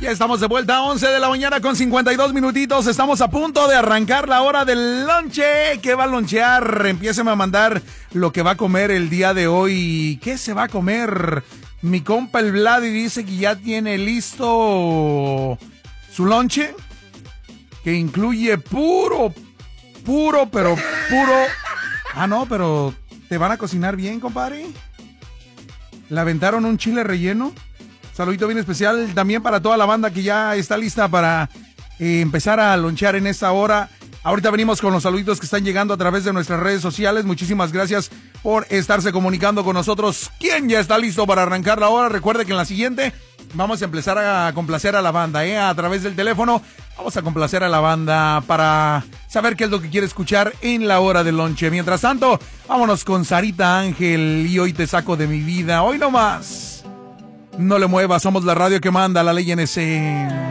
Ya estamos de vuelta a 11 de la mañana con 52 minutitos. Estamos a punto de arrancar la hora del lonche. ¿Qué va a lonchear? Empiéceme a mandar lo que va a comer el día de hoy. ¿Qué se va a comer? Mi compa el Vladi dice que ya tiene listo su lonche, que incluye puro. Ah, no, pero ¿te van a cocinar bien, compadre? ¿Le aventaron un chile relleno? Saludito bien especial también para toda la banda que ya está lista para empezar a lonchear en esta hora. Ahorita venimos con los saluditos que están llegando a través de nuestras redes sociales. Muchísimas gracias por estarse comunicando con nosotros. ¿Quién ya está listo para arrancar la hora? Recuerde que en la siguiente vamos a empezar a complacer a la banda, a través del teléfono. Vamos a complacer a la banda para saber qué es lo que quiere escuchar en la hora del lonche. Mientras tanto, vámonos con Sarita Ángel y Hoy te saco de mi vida. Hoy no más. No le muevas, somos la radio que manda, la ley NC.